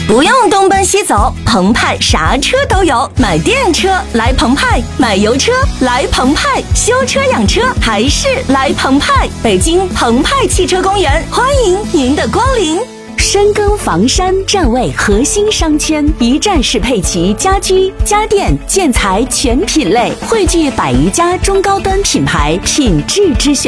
不用东奔西走，澎湃啥车都有。买电车来澎湃，买油车来澎湃，修车养车还是来澎湃。北京澎湃汽车公园，欢迎您的光临。深耕房山，站位核心商圈，一站式配齐家居、家电、建材全品类，汇聚100余家中高端品牌，品质之选。